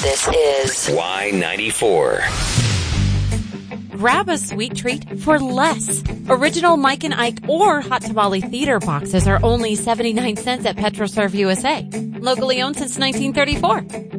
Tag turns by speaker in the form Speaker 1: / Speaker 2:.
Speaker 1: This is
Speaker 2: Y94.
Speaker 3: Grab a sweet treat for less. Original Mike and Ike or Hot Tamale Theater boxes are only 79 cents at PetroServe USA. Locally owned since 1934.